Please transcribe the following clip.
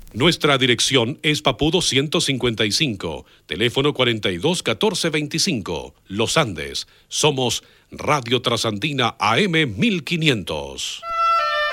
Nuestra dirección es Papudo 155, teléfono 42 14 25, Los Andes. Somos Radio Trasandina AM 1500.